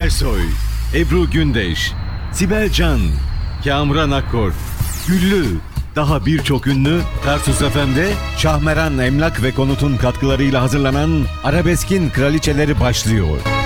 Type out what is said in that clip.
Ersoy, Ebru Gündeş, Sibel Can, Kamuran Akkor, Güllü, daha birçok ünlü Tarsus FM'de Şahmeran Emlak ve Konut'un katkılarıyla hazırlanan Arabesk'in Kraliçeleri başlıyor.